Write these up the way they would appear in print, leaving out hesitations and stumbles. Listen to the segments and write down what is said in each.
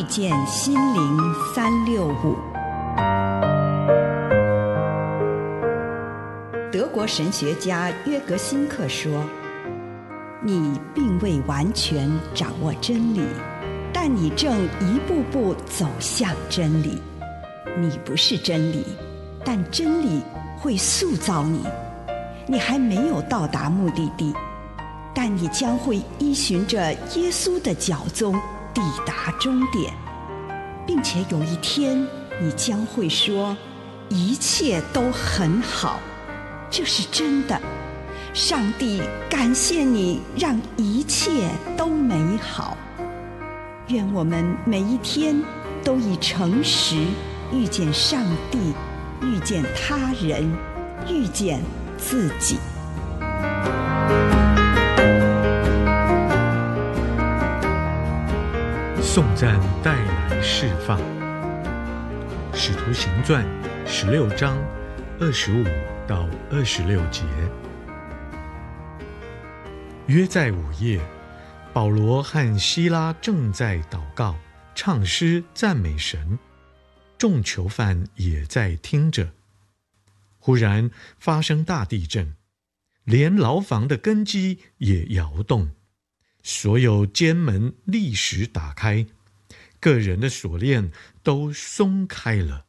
见心灵365。德国神学家约格辛克说，你并未完全掌握真理，但你正一步步走向真理。你不是真理，但真理会塑造你。你还没有到达目的地，但你将会依循着耶稣的脚踪抵达终点，并且有一天你将会说，一切都很好。这是真的，上帝感谢你让一切都美好。愿我们每一天都以诚实遇见上帝，遇见他人，遇见自己。 颂赞带来释放。使徒行传16章25到26节。约在午夜，保罗和希拉正在祷告、唱诗赞美神，众囚犯也在听着。忽然发生大地震，连牢房的根基也摇动，所有监门立时打开，个人的锁链都松开了。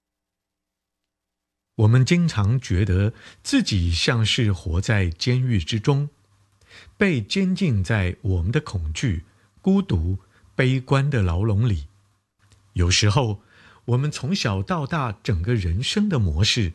我们经常觉得自己像是活在监狱之中，被监禁在我们的恐惧、孤独、悲观的牢笼里。有时候，我们从小到大整个人生的模式